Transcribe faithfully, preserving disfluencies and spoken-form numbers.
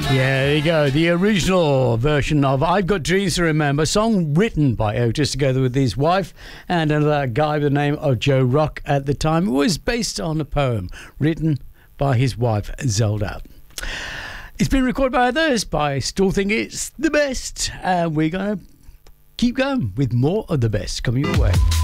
Yeah, there you go. The original version of I've Got Dreams to Remember, song written by Otis together with his wife and another guy by the name of Joe Rock at the time. It was based on a poem written by his wife, Zelda. It's been recorded by others, but I still think it's the best. And we're going to keep going with more of the best coming your way.